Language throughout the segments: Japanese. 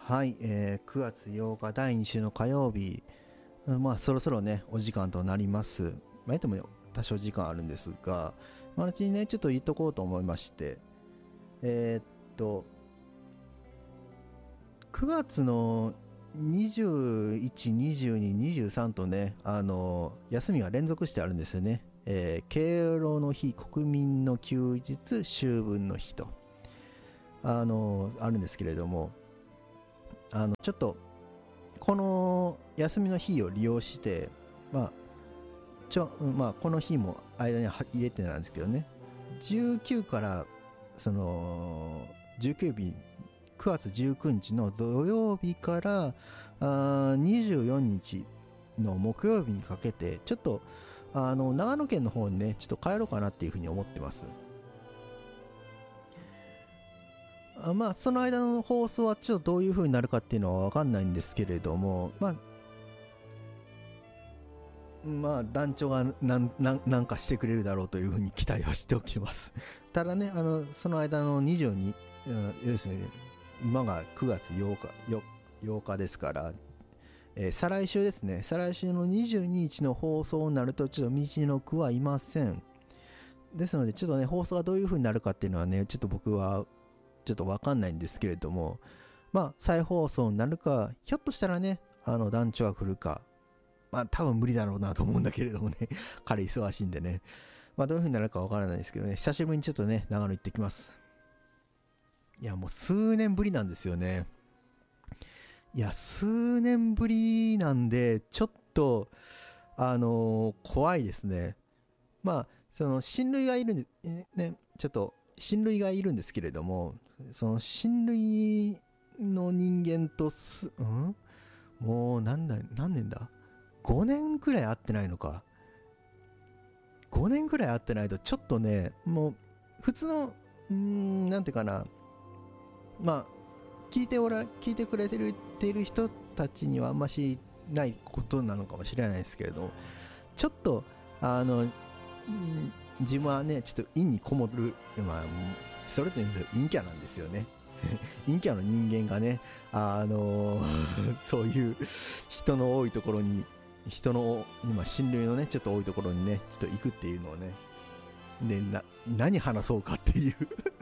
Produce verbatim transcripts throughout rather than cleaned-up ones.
はい、えー、くがつようかだいに週の火曜日、まあそろそろねお時間となります。まあ、でも多少時間あるんですが、まあ、うちにねちょっと言っとこうと思いまして、えー、っとくがつのにじゅういち、にじゅうに、にじゅうさんとね、あの休みが連続してあるんですよね。えー、敬老の日、国民の休日、秋分の日とあのあるんですけれども、あのちょっとこの休みの日を利用して、まあちょまあ、この日も間に入れてなんですけどね、じゅうくからそのじゅうく日、くがつじゅうくにちの土曜日からあにじゅうよっかの木曜日にかけて、ちょっとあの長野県の方にねちょっと帰ろうかなっていうふうに思ってます。あまあその間の放送はちょっとどういう風になるかっていうのは分かんないんですけれども、まあまあ団長が何なんかしてくれるだろうという風に期待はしておきます。ただね、あのその間のにじゅうに、うん、要するに今がくがつようかようかですから、えー、再来週ですね、再来週のにじゅうににちの放送になるとちょっと道のくはいません。ですのでちょっとね放送がどういう風になるかっていうのはねちょっと僕はちょっと分かんないんですけれども、まあ再放送になるか、ひょっとしたらねあの団長が来るか、まあ多分無理だろうなと思うんだけれどもね彼忙しいんでね、まあどういう風になるか分からないですけどね、久しぶりにちょっとね長野行ってきます。いやもう数年ぶりなんですよね。いや数年ぶりなんでちょっとあのー、怖いですね。まあその親類がいるんでね、ちょっと親類がいるんですけれども、その親類の人間とす、んもう何だ何年だごねんくらい会ってないのか。ごねんくらい会ってないとちょっとね、もう普通のうーんなんていうかな、まあ聞いておら聞いてくれてるている人たちにはあんましないことなのかもしれないですけれど、ちょっとあの、うん、自分はねちょっと陰にこもる、まあそれというと陰キャなんですよね。陰キャの人間がね、あのー、そういう人の多いところに、人の今親類のねちょっと多いところにねちょっと行くっていうのをね、でな何話そうかっていう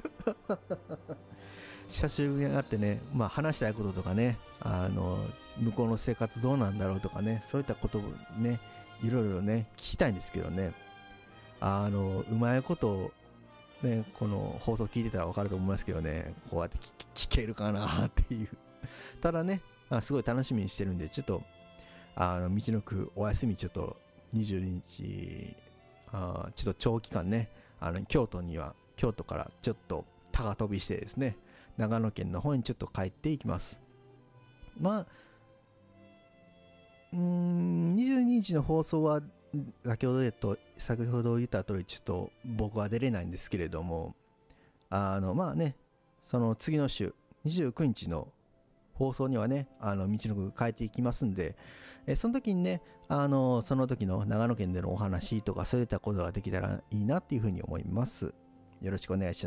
久しぶりに会ってね、まあ話したいこととかね、あの向こうの生活どうなんだろうとかね、そういったことをねいろいろね聞きたいんですけどね、あのうまいことね、この放送聞いてたら分かると思いますけどね、こうやって聞けるかなっていうただね、すごい楽しみにしてるんで、ちょっとあの道のくお休みちょっとにじゅうににち、あちょっと長期間ね、あの京都には京都からちょっと高飛びしてですね、長野県の方にちょっと帰っていきます。まあうーんにじゅうににちの放送は先ほど言った先ほど言った通りちょっと僕は出れないんですけれども、あのまあねその次の週にじゅうくにちの放送にはねあの道のく変えていきますんで、えその時にねあのその時の長野県でのお話とかそういったことができたらいいなっていうふうに思います。よろしくお願いします。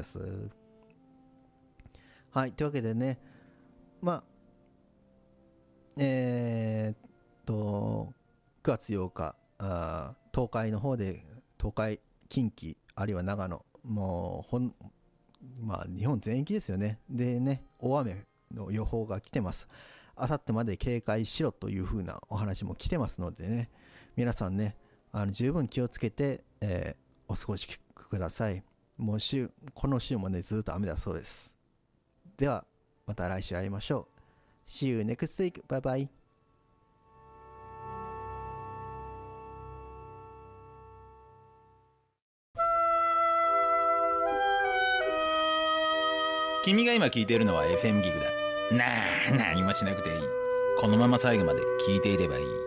はい、というわけでね、まあえー、っとくがつようか、あ東海の方で、東海近畿あるいは長野、もうほんまあ日本全域ですよね。でね大雨の予報が来てます。あさってまで警戒しろという風なお話も来てますのでね、皆さんねあの十分気をつけて、えー、お過ごしください。もう週この週もねずっと雨だそうです。ではまた来週会いましょう。 See you next week. Bye bye. 君が今聞いているのは エフエム ギグだ。なあ、何もしなくていい。このまま最後まで聞いていればいい。